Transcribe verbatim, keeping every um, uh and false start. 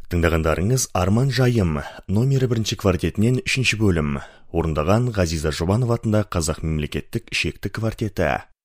Тыңдағандарыңыз Арман Жайым, номері бірінші квартетінен үшінші бөлім. Орындаған Ғазиза Жұбанова атындағы Қазақ мемлекеттік шекті квартеті.